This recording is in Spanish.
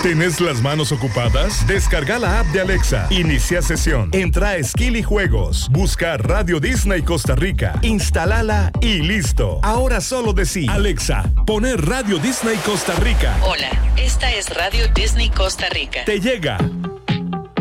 ¿Tienes las manos ocupadas? Descarga la app de Alexa. Inicia sesión. Entra a Skill y Juegos. Busca Radio Disney Costa Rica. Instálala y listo. Ahora solo decí: Alexa, poner Radio Disney Costa Rica. Hola, esta es Radio Disney Costa Rica. Te llega.